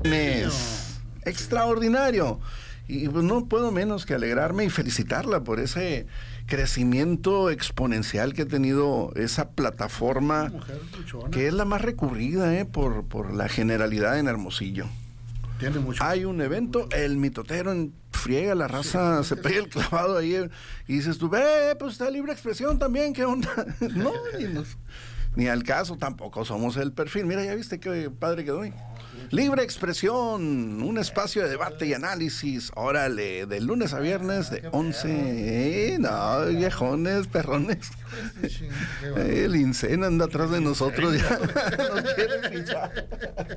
Extraordinario. Y pues no puedo menos que alegrarme y felicitarla por ese crecimiento exponencial que ha tenido esa plataforma, que es la más recurrida por la generalidad en Hermosillo. Tiene mucho. Hay un evento, el mitotero en friega, la raza se pega el clavado ahí y dices tú, pues está libre expresión también, ¿qué onda? No, ni al caso, tampoco somos el perfil. Mira, ya viste qué padre quedó hoy. Libre expresión, un espacio de debate y análisis, órale, de lunes a viernes de 11, no, viejones, perrones. El Incen anda atrás de nosotros, ya nos quiere fichar.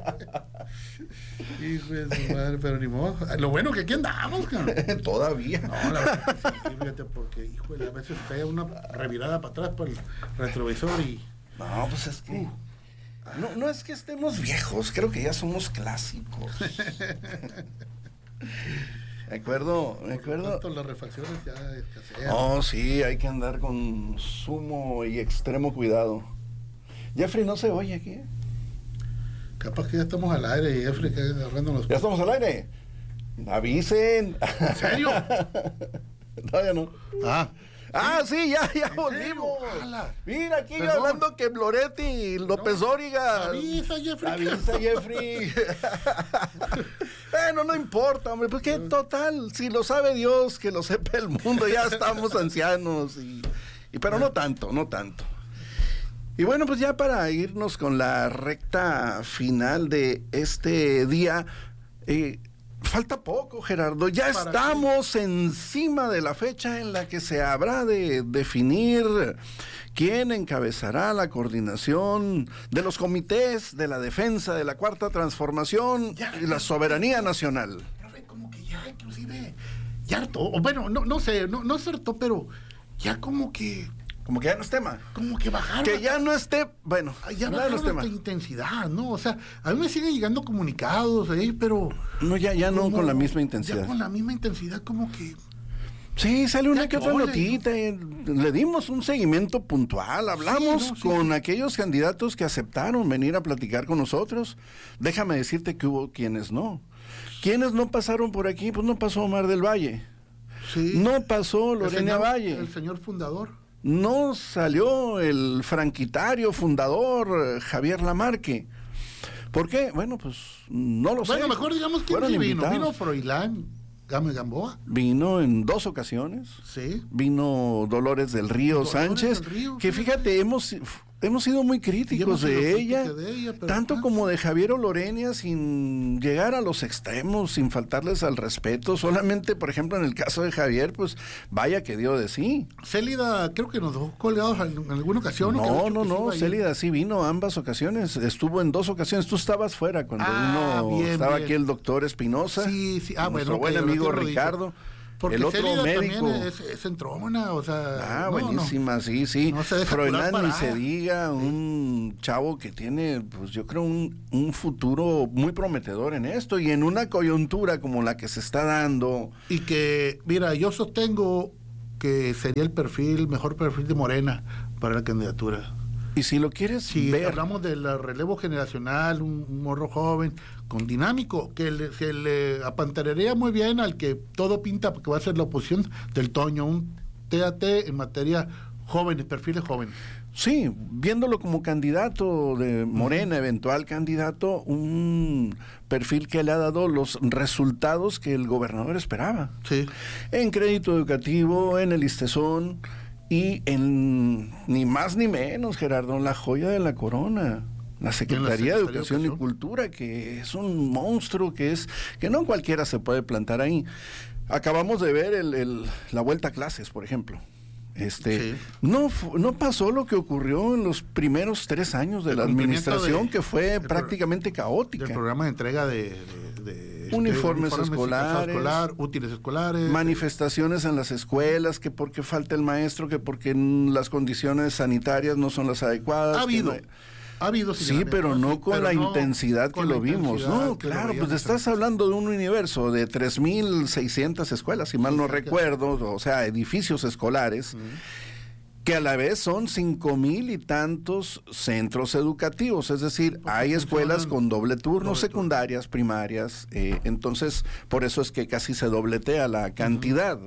Hijo de su madre, pero ni modo. Lo bueno que aquí andamos, cabrón. Todavía. No, la verdad que sí, fíjate, porque, híjole, a veces pega una revirada para atrás por el retrovisor y... No, pues es que... No es que estemos viejos, creo que ya somos clásicos. Me acuerdo. Las refacciones ya escasean. Oh, sí, hay que andar con sumo y extremo cuidado. Jeffrey, no se oye aquí. Capaz que ya estamos al aire y Jeffrey que agarrando los... ¿Ya estamos al aire? Avisen. ¿En serio? Todavía no. Sí, ya volvimos. Mira, aquí yo hablando que Loretti y López Dóriga. Avisa, Jeffrey. No importa, hombre, pues que total, si lo sabe Dios, que lo sepa el mundo, ya estamos ancianos, pero no tanto. Y bueno, pues ya para irnos con la recta final de este día, falta poco, Gerardo. Ya estamos encima de la fecha en la que se habrá de definir quién encabezará la coordinación de los comités de la defensa de la Cuarta Transformación y la soberanía nacional. Como que ya, inclusive, ya harto. Bueno, no sé, no es cierto, pero ya como que ya no es tema. Como que bajaron. Que ya no esté, bueno, ya bajaron la intensidad, ¿no? O sea, a mí me siguen llegando comunicados ahí, pero... No, ya no con la misma intensidad. Ya con la misma intensidad, como que... Sí, sale una que otra notita, le dimos un seguimiento puntual, hablamos con aquellos candidatos que aceptaron venir a platicar con nosotros. Déjame decirte que hubo quienes no. Quienes no pasaron por aquí, pues no pasó Omar del Valle. Sí. No pasó Lorena Valle. El señor fundador. No salió el franquitario fundador Javier Lamarque. ¿Por qué? Bueno, pues no lo sé. Bueno, mejor digamos que sí vino Froilán Gámez Gamboa. Vino en 2 ocasiones. Sí. Vino Dolores del Río Sánchez, que fíjate, hemos sido muy críticos de ella, tanto como de Javier Olorenia, sin llegar a los extremos, sin faltarles al respeto. Solamente, por ejemplo, en el caso de Javier, pues vaya que dio de sí. Célida, creo que nos dejó colgados en alguna ocasión. No, Célida sí vino ambas ocasiones, estuvo en 2 ocasiones. Tú estabas fuera cuando estaba aquí el doctor Espinosa, nuestro buen amigo Ricardo. Porque el otro Célida médico es centrómana, o sea... buenísima, sí. No se deja Froilán, curar ni se diga, un chavo que tiene, pues yo creo, un futuro muy prometedor en esto, y en una coyuntura como la que se está dando. Y que, mira, yo sostengo que sería el mejor perfil de Morena para la candidatura. Y si lo quieres ver... Si hablamos del relevo generacional, un morro joven, con dinámico, que se le apantarería muy bien al que todo pinta que va a ser la oposición del Toño, un TAT en materia jóvenes, perfiles jóvenes. Sí, viéndolo como candidato de Morena, eventual candidato, un perfil que le ha dado los resultados que el gobernador esperaba. Sí. En crédito educativo, en el ISTESON, y en ni más ni menos, Gerardo, la joya de la corona, la Secretaría de Educación y Cultura, que es un monstruo, que no cualquiera se puede plantar ahí. Acabamos de ver la vuelta a clases, por ejemplo. No pasó lo que ocurrió en los primeros 3 años de la administración, que fue prácticamente caótica. El programa de entrega de uniformes escolares, útiles escolares, manifestaciones en las escuelas, que porque falta el maestro, que porque las condiciones sanitarias no son las adecuadas. Ha habido sí, pero no con la intensidad que lo vimos. No, claro, pues estás hablando de un universo de 3,600 escuelas, si mal no recuerdo, o sea, edificios escolares, Que a la vez son 5,000 y tantos centros educativos, es decir, hay escuelas con doble turno, secundarias, primarias, entonces por eso es que casi se dobletea la cantidad.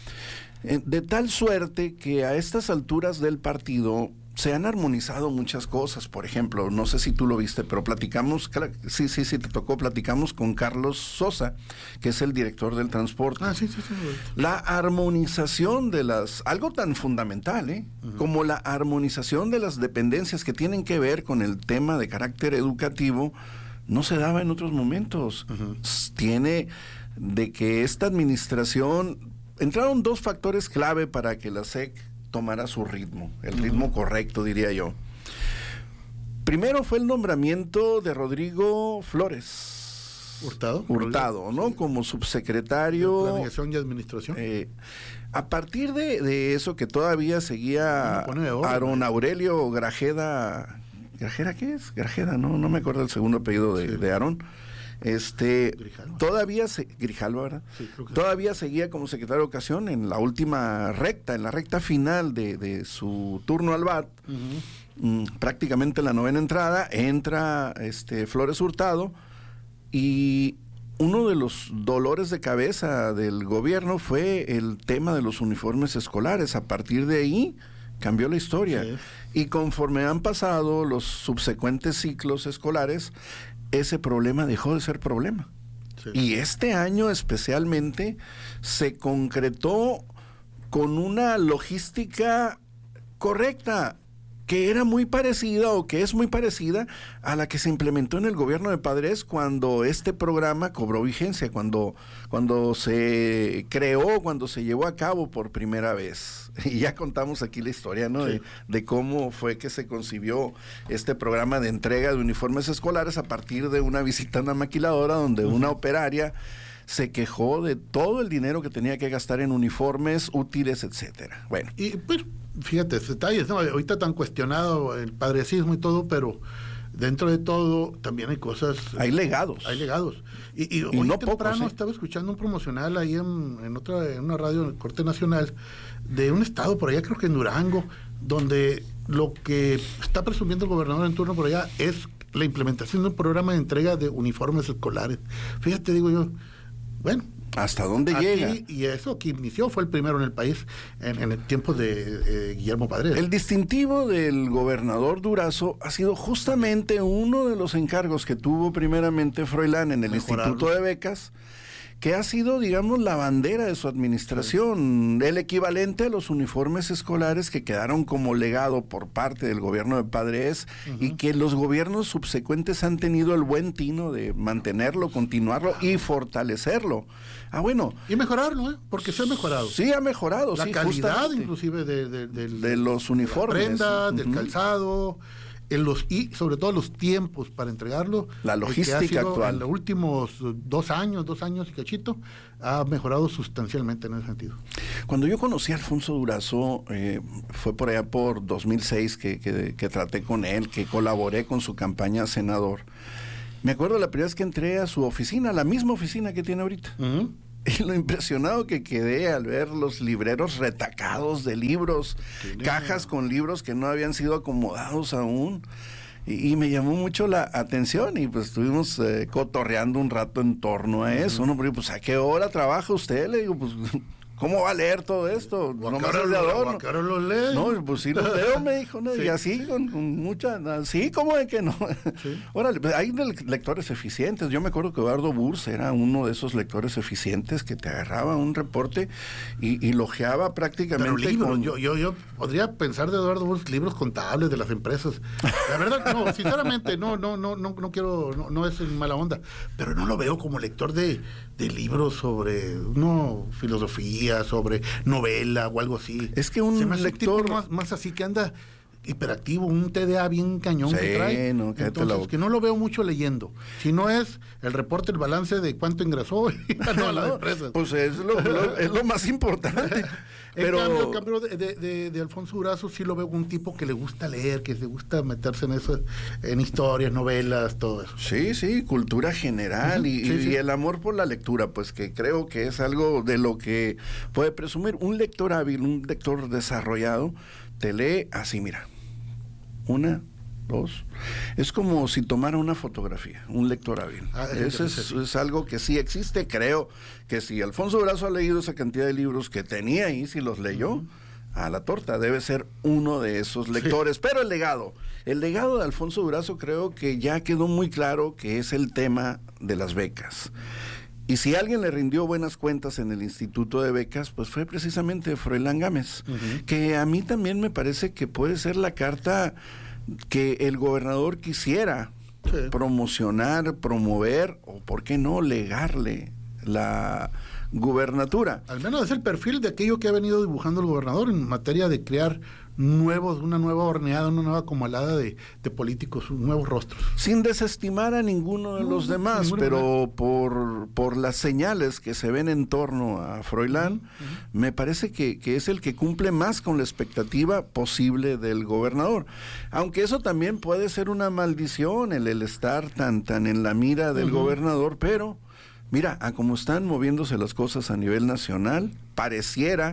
De tal suerte que a estas alturas del partido se han armonizado muchas cosas. Por ejemplo, no sé si tú lo viste, pero platicamos, sí, te tocó, platicamos con Carlos Sosa, que es el director del transporte. Sí. La armonización de algo tan fundamental, como la armonización de las dependencias que tienen que ver con el tema de carácter educativo, no se daba en otros momentos. Tiene de que esta administración, entraron 2 factores clave para que la SEC tomara su ritmo, el ritmo correcto, diría yo. Primero fue el nombramiento de Rodrigo Flores Hurtado, ¿no? Sí. Como subsecretario de Planeación y Administración. A partir de eso, que todavía seguía Aaron Aurelio Grajeda. ¿Grajera qué es? Grajeda, no me acuerdo el segundo apellido de Aaron. Grijalva. Grijalva, ¿verdad? Sí, creo que todavía seguía como secretario de Educación en la última recta, en la recta final de su turno al BAT, prácticamente en la 9ª entrada, entra Flores Hurtado, y uno de los dolores de cabeza del gobierno fue el tema de los uniformes escolares. A partir de ahí cambió la historia. Sí. Y conforme han pasado los subsecuentes ciclos escolares, ese problema dejó de ser problema. Sí. Y este año especialmente se concretó con una logística correcta, que era muy parecida, o que es muy parecida a la que se implementó en el gobierno de Padres cuando este programa cobró vigencia, cuando se creó, cuando se llevó a cabo por primera vez. Y ya contamos aquí la historia, ¿no? Sí. De cómo fue que se concibió este programa de entrega de uniformes escolares a partir de una visita a una maquiladora donde una operaria se quejó de todo el dinero que tenía que gastar en uniformes, útiles, etcétera. Bueno. Pero fíjate, detalles, ¿no? Ahorita tan cuestionado el padrecismo y todo, pero dentro de todo también hay cosas. Hay legados. Y hoy no temprano poco, ¿sí? Estaba escuchando un promocional ahí en una radio en el Corte Nacional de un estado por allá, creo que en Durango, donde lo que está presumiendo el gobernador en turno por allá es la implementación de un programa de entrega de uniformes escolares. Fíjate, digo yo, bueno, ¿hasta dónde llega? Y eso que inició, fue el primero en el país en el tiempo de Guillermo Padres. El distintivo del gobernador Durazo ha sido justamente uno de los encargos que tuvo primeramente Froilán en el Instituto de Becas, que ha sido, digamos, la bandera de su administración, sí. El equivalente a los uniformes escolares que quedaron como legado por parte del gobierno de Padres, y que los gobiernos subsecuentes han tenido el buen tino de mantenerlo, continuarlo y fortalecerlo. Bueno. Y mejorarlo, porque se ha mejorado. Sí, ha mejorado. La calidad inclusive de los uniformes. De la prenda, del calzado, y sobre todo los tiempos para entregarlo. La logística actual. En los últimos 2 años y cachito, ha mejorado sustancialmente en ese sentido. Cuando yo conocí a Alfonso Durazo, fue por allá por 2006 que traté con él, que colaboré con su campaña a senador. Me acuerdo la primera vez que entré a su oficina, la misma oficina que tiene ahorita. Y lo impresionado que quedé al ver los libreros retacados de libros, cajas con libros que no habían sido acomodados aún. Y me llamó mucho la atención, y pues estuvimos cotorreando un rato en torno a eso, ¿no? Porque pues, ¿a qué hora trabaja usted? Le digo, pues, ¿cómo va a leer todo esto? No más es de adorno. ¿A qué hora lo lee? No, pues sí lo leo, me dijo, ¿no? Sí. Y así con mucha, sí, ¿cómo de que no? Sí. Órale, pues, hay lectores eficientes. Yo me acuerdo que Eduardo Burs era uno de esos lectores eficientes que te agarraba un reporte y lojeaba prácticamente. Pero libros, yo podría pensar de Eduardo Burs libros contables de las empresas. La verdad, no, sinceramente, no quiero, no es en mala onda, pero no lo veo como lector de libros sobre filosofía, sobre novela o algo así. Es que un lector más así que anda hiperactivo, un TDA bien cañón, sí, que trae. No, entonces, que no lo veo mucho leyendo. Si no es el reporte, el balance de cuánto ingresó y ganó a la empresa. Pues es lo más importante. En cambio de Alfonso Durazo, sí lo veo un tipo que le gusta leer, que le gusta meterse en eso, en historias, novelas, todo eso. Sí, cultura general y el amor por la lectura, pues que creo que es algo de lo que puede presumir un lector hábil, un lector desarrollado. te lee así, mira. 1, 2. Es como si tomara una fotografía, un lector hábil. Eso es algo que sí existe. Creo que si Alfonso Durazo ha leído esa cantidad de libros que tenía ahí, si los leyó, a la torta, debe ser uno de esos lectores. Sí. Pero el legado de Alfonso Durazo creo que ya quedó muy claro que es el tema de las becas. Y si alguien le rindió buenas cuentas en el Instituto de Becas, pues fue precisamente Froilán Gámez, que a mí también me parece que puede ser la carta que el gobernador quisiera promocionar, promover, o por qué no, legarle la gubernatura. Al menos es el perfil de aquello que ha venido dibujando el gobernador en materia de crear una nueva horneada, una nueva comalada de políticos, nuevos rostros. Sin desestimar a ninguno de los demás, pero por las señales que se ven en torno a Froilán, me parece que es el que cumple más con la expectativa posible del gobernador. Aunque eso también puede ser una maldición, el estar tan en la mira del gobernador, pero mira, a cómo están moviéndose las cosas a nivel nacional, pareciera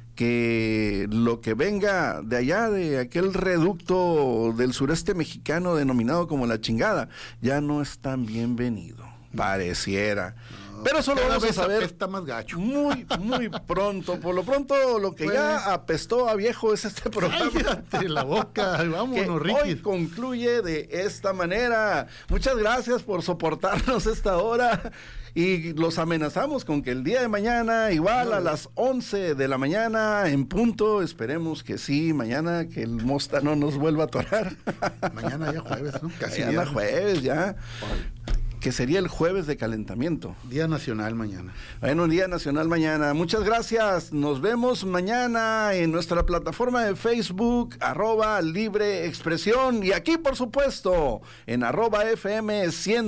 que lo que venga de allá, de aquel reducto del sureste mexicano denominado como La Chingada, ya no es tan bienvenido, pareciera. Pero eso lo vamos a saber apesta más gacho. muy pronto. Por lo pronto, lo que ya apestó a viejo es este programa. Cállate la boca, vámonos, Ricky. Hoy concluye de esta manera. Muchas gracias por soportarnos esta hora. Y los amenazamos con que el día de mañana, igual a las 11 de la mañana, en punto, esperemos que sí, mañana, que el Mosta no nos vuelva a atorar. Mañana ya jueves, ¿no? Casi mañana jueves, ya. Que sería el jueves de calentamiento. Día Nacional mañana. Bueno, Día Nacional mañana. Muchas gracias. Nos vemos mañana en nuestra plataforma de Facebook, @Libre Expresión. Y aquí, por supuesto, en @FM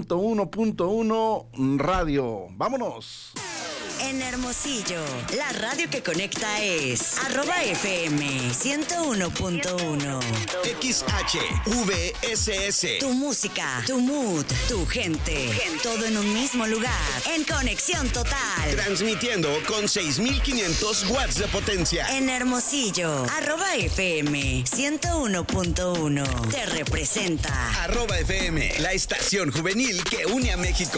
101.1 Radio. ¡Vámonos! En Hermosillo, la radio que conecta es @FM 101.1. XHVSS. Tu música, tu mood, tu gente. Todo en un mismo lugar. En conexión total. Transmitiendo con 6,500 watts de potencia. En Hermosillo, @FM 101.1. Te representa. @FM, la estación juvenil que une a México.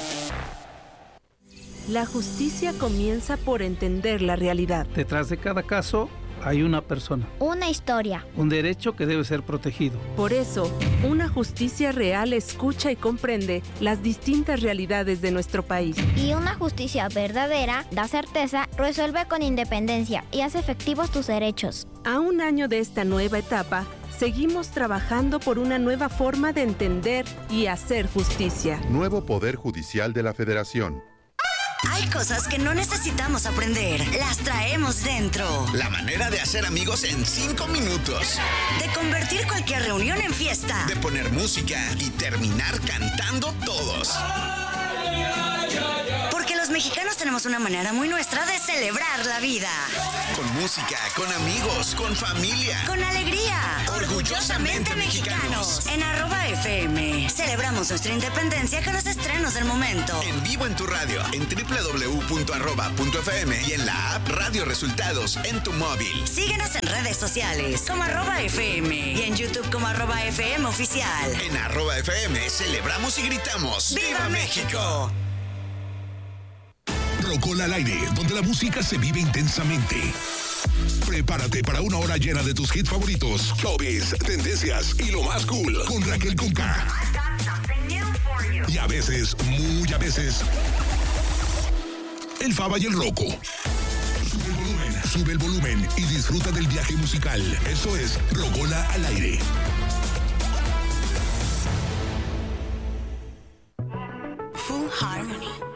La justicia comienza por entender la realidad. Detrás de cada caso hay una persona. Una historia. Un derecho que debe ser protegido. Por eso, una justicia real escucha y comprende las distintas realidades de nuestro país. Y una justicia verdadera da certeza, resuelve con independencia y hace efectivos tus derechos. A un año de esta nueva etapa, seguimos trabajando por una nueva forma de entender y hacer justicia. Nuevo Poder Judicial de la Federación. Hay cosas que no necesitamos aprender, las traemos dentro. La manera de hacer amigos en 5 minutos. De convertir cualquier reunión en fiesta. De poner música y terminar cantando todos. Porque los mexicanos tenemos una manera muy nuestra de celebrar la vida. Con música, con amigos, con familia. Con alegría. Orgullosamente mexicanos. En @FM celebramos nuestra independencia con los estrenos del momento. En vivo en tu radio, en www.arroba.fm y en la app Radio Resultados en tu móvil. Síguenos en redes sociales como @FM y en YouTube como @FM Oficial. En @FM celebramos y gritamos ¡Viva México! Rocola al aire, donde la música se vive intensamente. Prepárate para una hora llena de tus hits favoritos, showbiz, tendencias y lo más cool con Raquel Conca. Y a veces, muy a veces, el Faba y el Rocco. Sube el volumen y disfruta del viaje musical. Eso es Rocola al aire. Full Harmony.